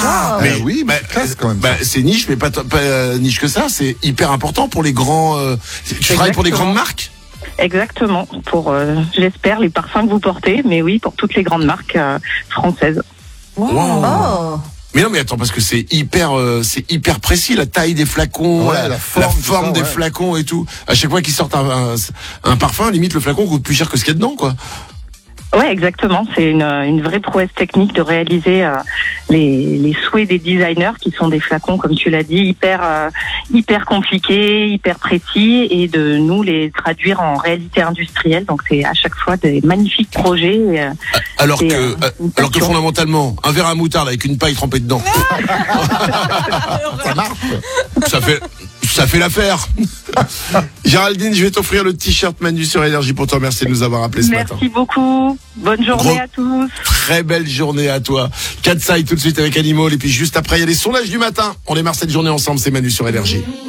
Mais oui, mais c'est classe quand même. C'est niche, mais pas niche que ça. C'est hyper important pour les grands. Tu travailles pour les grandes marques? Exactement. Pour, j'espère, les parfums que vous portez, mais oui, pour toutes les grandes marques françaises. Wow. Oh. Mais non, mais attends, parce que c'est hyper précis, la taille des flacons, la forme des flacons et tout. À chaque fois qu'ils sortent un parfum, limite le flacon coûte plus cher que ce qu'il y a dedans, quoi. Ouais, exactement. C'est une vraie prouesse technique de réaliser les souhaits des designers, qui sont des flacons, comme tu l'as dit, hyper compliqués, hyper précis, et de nous les traduire en réalité industrielle. Donc c'est à chaque fois des magnifiques projets. Alors que fondamentalement, un verre à moutarde avec une paille trempée dedans, Ça marche. ça fait l'affaire. Géraldine, je vais t'offrir le t-shirt Manu sur Énergie pour te remercier de nous avoir appelé ce matin. Merci beaucoup. Bonne journée à tous. Très belle journée à toi. Katsai tout de suite avec Animal, et puis juste après il y a les sondages du matin. On démarre cette journée ensemble, c'est Manu sur Énergie.